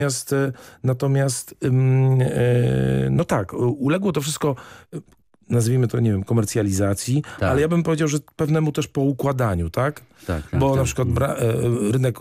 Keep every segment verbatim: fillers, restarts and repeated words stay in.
Natomiast, natomiast no tak, uległo to wszystko, nazwijmy to, nie wiem, komercjalizacji, tak. ale ja bym powiedział, że pewnemu też poukładaniu, tak? Tak, tak, Bo tak, na przykład bra- rynek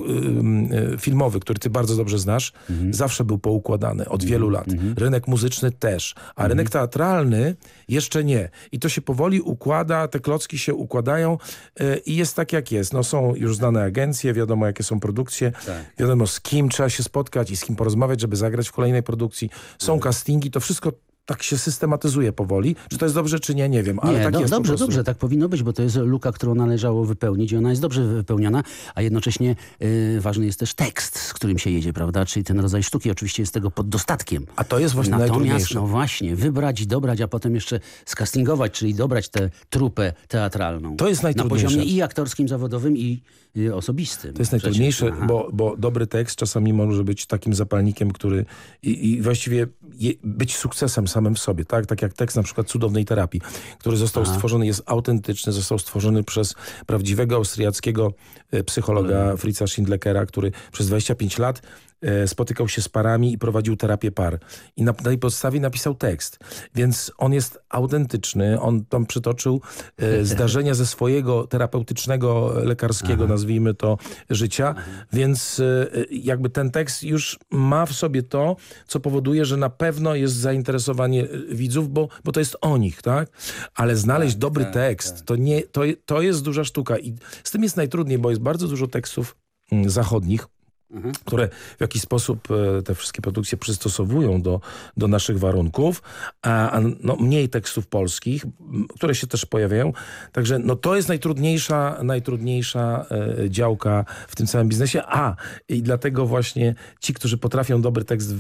filmowy, który ty bardzo dobrze znasz, mhm. zawsze był poukładany od wielu lat. Mhm. Rynek muzyczny też, a mhm. rynek teatralny jeszcze nie. I to się powoli układa, te klocki się układają i jest tak jak jest. No są już znane agencje, wiadomo jakie są produkcje, tak. wiadomo z kim trzeba się spotkać i z kim porozmawiać, żeby zagrać w kolejnej produkcji. Są mhm. castingi, to wszystko tak się systematyzuje powoli. Czy to jest dobrze, czy nie, nie wiem. Ale nie, tak do, jest dobrze, dobrze, tak powinno być, bo to jest luka, którą należało wypełnić i ona jest dobrze wypełniona, a jednocześnie y, ważny jest też tekst, z którym się jedzie, prawda? Czyli ten rodzaj sztuki oczywiście jest tego pod dostatkiem. A to jest właśnie Natomiast, najtrudniejsze. no właśnie, wybrać, dobrać, a potem jeszcze skastingować, czyli dobrać tę trupę teatralną. To jest najtrudniejsze. Na poziomie i aktorskim, zawodowym, i y, osobistym. To jest najtrudniejsze, bo, bo dobry tekst czasami może być takim zapalnikiem, który i, i właściwie je, być sukcesem samym w sobie, tak? Tak jak tekst na przykład Cudownej terapii, który został Aha. stworzony, jest autentyczny, został stworzony przez prawdziwego austriackiego psychologa hmm. Fritza Schindleckera, który przez dwadzieścia pięć lat spotykał się z parami i prowadził terapię par. I na tej podstawie napisał tekst. Więc on jest autentyczny. On tam przytoczył e, zdarzenia ze swojego terapeutycznego, lekarskiego, Aha. nazwijmy to, życia. Aha. Więc e, jakby ten tekst już ma w sobie to, co powoduje, że na pewno jest zainteresowanie widzów, bo, bo to jest o nich, tak? Ale znaleźć tak, dobry tak, tekst, tak. To, nie, to, to jest duża sztuka. I z tym jest najtrudniej, bo jest bardzo dużo tekstów mm, zachodnich, Mhm. które w jakiś sposób e, te wszystkie produkcje przystosowują do, do naszych warunków, a, a no, mniej tekstów polskich, m, które się też pojawiają. Także no, to jest najtrudniejsza, najtrudniejsza e, działka w tym całym biznesie. A, i dlatego właśnie ci, którzy potrafią dobry tekst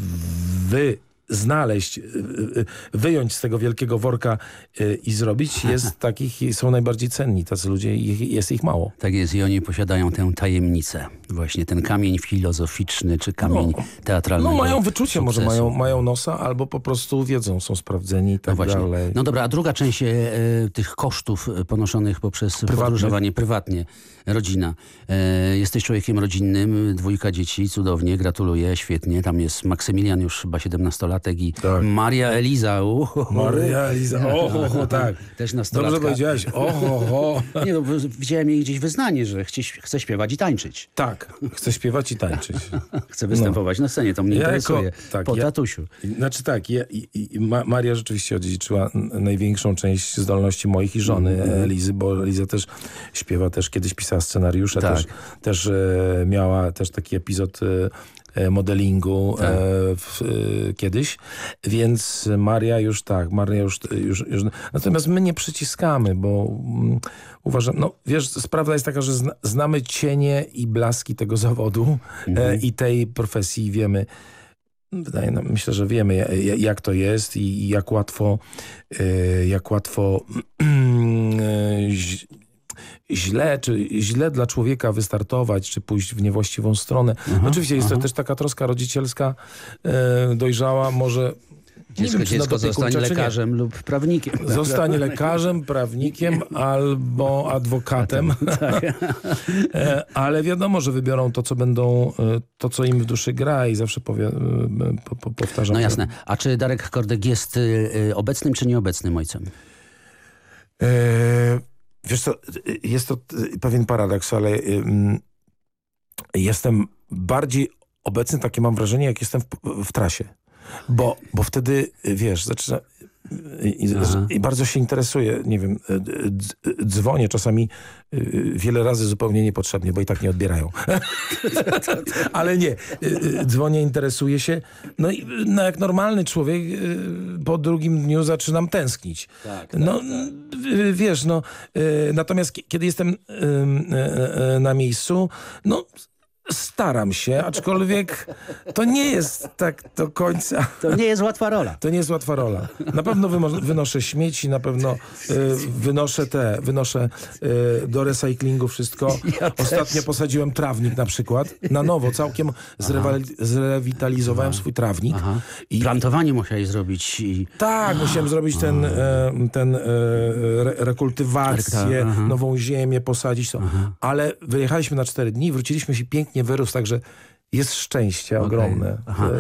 wy znaleźć, wyjąć z tego wielkiego worka i zrobić, jest takich, są najbardziej cenni. Tacy ludzie, jest ich mało. Tak jest i oni posiadają tę tajemnicę. Właśnie ten kamień filozoficzny, czy kamień no, teatralny. No mają wyczucie, sukcesu. Może mają, mają nosa, albo po prostu wiedzą, są sprawdzeni i tak no dalej. No dobra, a druga część e, tych kosztów ponoszonych poprzez Prywatny. podróżowanie prywatnie, rodzina. E, jesteś człowiekiem rodzinnym, dwójka dzieci, cudownie, gratuluję, świetnie. Tam jest Maksymilian już chyba siedemnastolatek i tak. Maria Eliza. Uhoho. Maria Eliza, oho, tak. Też nastolatka. Dobrze powiedziałeś, oho. Nie no, widziałem jej gdzieś wyznanie, że chce, chce śpiewać i tańczyć. Tak, chce śpiewać i tańczyć. Chce występować no. na scenie, to mnie ja interesuje. Jako, tak, po ja, tatusiu. Znaczy tak, ja, i, i Maria rzeczywiście odziedziczyła największą część zdolności moich i żony mm. Elizy, bo Eliza też śpiewa, też kiedyś pisała scenariusze, tak. też, też e, miała też taki epizod e, modelingu tak. e, w, e, kiedyś, więc Maria już tak, Maria już, już, już... Natomiast my nie przyciskamy, bo mm, uważam, no wiesz, sprawa jest taka, że zna, znamy cienie i blaski tego zawodu mhm. e, i tej profesji, wiemy, wydaje nam, myślę, że wiemy jak to jest i jak łatwo e, jak łatwo e, źle, czy źle dla człowieka wystartować, czy pójść w niewłaściwą stronę. Aha, Oczywiście jest aha. to też taka troska rodzicielska, e, dojrzała, może... Dziecko, wiem, dziecko zostanie lekarzem lub prawnikiem. Zostanie lekarzem, prawnikiem albo adwokatem. Tak. Ale wiadomo, że wybiorą to, co będą, to, co im w duszy gra i zawsze powie, po, po, powtarzam. No jasne. A czy Darek Kordek jest obecnym czy nieobecnym ojcem? E, wiesz co, jest to pewien paradoks, ale um, jestem bardziej obecny, takie mam wrażenie, jak jestem w, w trasie. Bo, bo wtedy, wiesz, zaczyna... I, i bardzo się interesuję, nie wiem, dzwonię czasami wiele razy zupełnie niepotrzebnie, bo i tak nie odbierają. Ale nie, dzwonię, interesuję się. No i no jak normalny człowiek po drugim dniu zaczynam tęsknić. Tak, tak, no tak. Wiesz, no natomiast kiedy jestem na miejscu, no staram się, aczkolwiek to nie jest tak do końca... To nie jest łatwa rola. To nie jest łatwa rola. Na pewno wynoszę śmieci, na pewno y, wynoszę te, wynoszę y, do recyklingu wszystko. Ja Ostatnio też. posadziłem trawnik na przykład. Na nowo, całkiem zrewitalizowałem swój trawnik. Aha. I, Plantowanie musiałeś zrobić. I... Tak, musiałem zrobić ten, y, ten y, re, rekultywację, Aha. nową ziemię, posadzić to. Aha. Ale wyjechaliśmy na cztery dni, wróciliśmy się pięknie wyrósł, także jest szczęście Okej. ogromne. Aha.